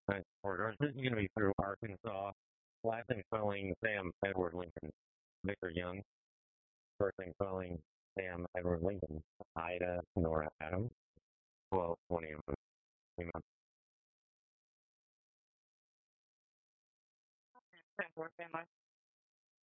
Corridors. This is going to be through Arkansas. Last thing spelling Sam Edward Lincoln. Victor Young. First thing spelling Sam Edward Lincoln. Ida Nora Adams. 12:20. Ten four, stand by.